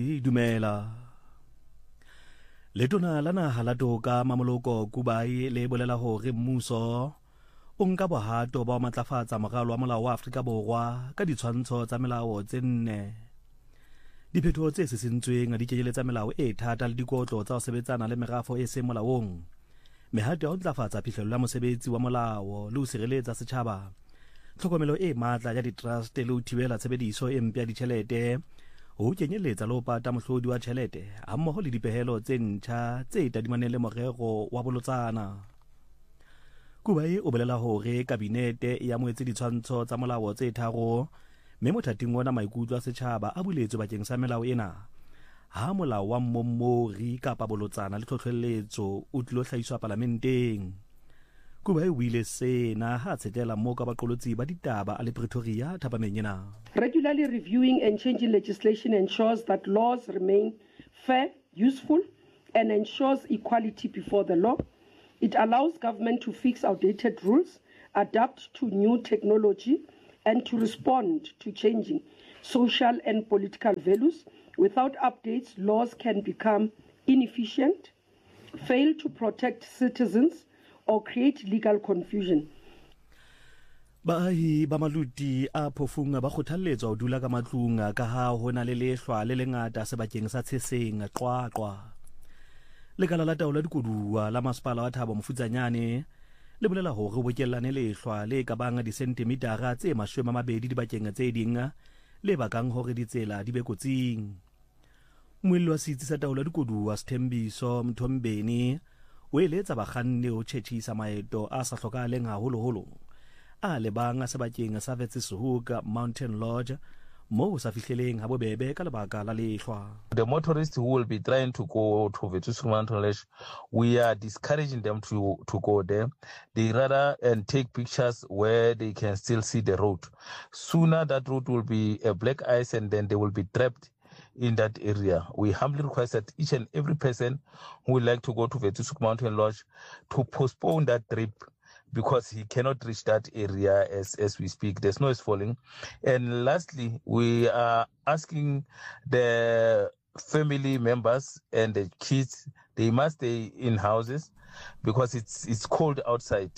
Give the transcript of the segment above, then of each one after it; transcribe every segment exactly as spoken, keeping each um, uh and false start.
Dumela. Letona la naha la toka Mamoloko Kubai le bolela hore mmuso o nka bohato ba ho matlafatsa moralo wa molao wa Afrika Borwa ka ditshwantsho tsa melao tse nne. Diphetho tse sisintsweng di kenyeletsa melao e thata le dikotlo tsa ho sebetsana le merafo e seng molaong. Mehato ya ho ntlafatsa phihlello ya mosebetsi wa molao le ho sireletsa setjhaba. Tlhokomelo e matla ya di-trust le ho thibela tshebediso e mpe ya ditjhelete. Ho kenyeletsa le ho pata mohlodi wa tjhelete hammoho le dipehelo tse ntjha tse tadimaneng le morero wa bolotsana. Kubai o bolela hore kabinete e amohetse ditshwantsho tsa molao tse tharo, mme mothating ona maikutlo a setjhaba a buletswe bakeng sa melao ena. Ha molao wa mmommori kapa bolotsana le tlhotlheletso o tlilo hlahiswa parlamenteng. Kubai o ile sena ha tsetela moo ka baqolotsi ba ditaba a le Pretoria thapameng ena. Regularly reviewing and changing legislation ensures that laws remain fair, useful, and ensures equality before the law. It allows government to fix outdated rules, adapt to new technology, and to respond to changing social and political values. Without updates, laws can become inefficient, fail to protect citizens, or create legal confusion. Baahi ba maluti a phofunga ba kgothaletswa ho dula ka matlung ka ha ho na le lehlwa le lengata sebakeng sa tsheseng Qwaqwa. Lekala la taolo ya dikoduwa la masepala wa Thabo Mofutsanyane le bolela hore ho bokellane lehlwa le ka bang disentimitara tse mashome a mabedi dibakeng tse ding le bakang hore ditsela di be kotsing. Moelli wa setsi sa taolo ya dikoduwa Sthembiso Mthombeni o eletsa bakganni ho tjhetjhisa maeto a sa hlokahaleng haholoholo a lebang sebakeng sa Wetseshoek Mountain Lodge moo sa fihleleng ha bobebe ka lebaka la lehlwa. The motorists who will be trying to go to Wetseshoek Mountain Lodge, we are discouraging them to to go there. They rather and take pictures where they can still see the road. Sooner that road will be a black ice and then they will be trapped in that area. We humbly request that each and every person who would like to go to Wetseshoek Mountain Lodge to postpone that trip, because he cannot reach that area as, as we speak. The snow is falling. And lastly, we are asking the family members and the kids, they must stay in houses because it's it's cold outside.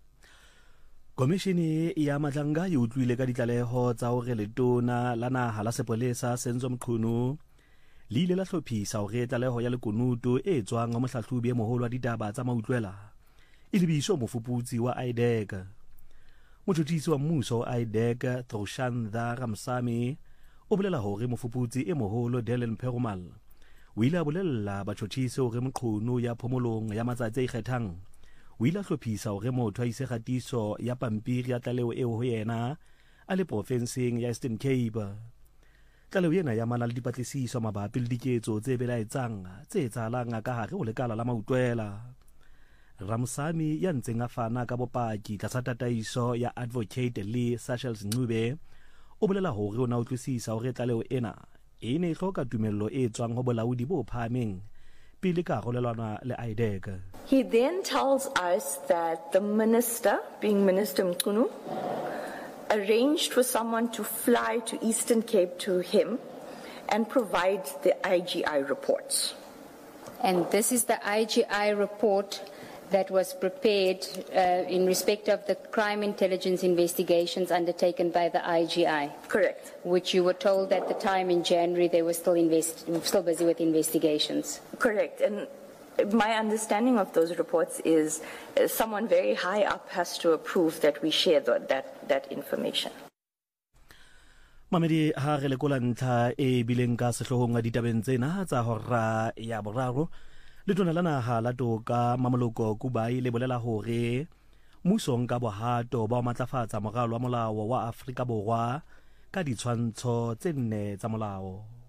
Komishini ya Matlanga e utlwile ka ditlaleho tsa hore letona la naha la sepolesa Senzo Mqunu le ile la hlophisa hore tlaleho ya lekunutu e tswang ho mohlahlobi e moholo wa ditaba tsa mautlwela e lebiswa mofuputsi wa I D E C. Motjhotjhisi wa mmuso wa I D E C Throshanda Ramsamy o bolela hore mofuputsi e moholo Dylan Perumal o ile a bolella batjhotjhisi hore Mqunu ya phomolong ya matsatsi a ikgethang o ile a hlophisa hore motho a ise kgatiso ya pampiri ya tlaleho eo ho yena a le profenseng ya Eastern Cape. Tlaleho ena ya mana le dipatlisiso mabapi le diketso tse belaetsang tse etsahalang ka hare ho lekala la mautwela. Ramsamy ya ntseng a fana ka bopaki tlasa tataiso ya Advocate Lee Sachels Ncube o bolela hore o na utlwisisa hore tlaleho ena e ne e hloka tumello e tswang ho bolaodi bo phahameng pele ka arolelwana le I D E C. He then tells us that the minister, being Minister Mqunu, arranged for someone to fly to Eastern Cape to him and provide the I G I reports. And this is the I G I report that was prepared uh, in respect of the crime intelligence investigations undertaken by the I G I. Correct. Which you were told at the time in January they were still invest still busy with investigations. Correct. And my understanding of those reports is uh, someone very high up has to approve that we share the, that, that information. Mamedi ha re lekola ntlha e bileng ka sehlohong a ditabeng tsena tsa hora ya boraro. Letona la naha la toka Mamoloko Kubai le bolela hore mmuso nka bohato ba ho matlafatsa moralo wa molao wa Afrika Borwa ka ditshwantsho tse nne tsa molao.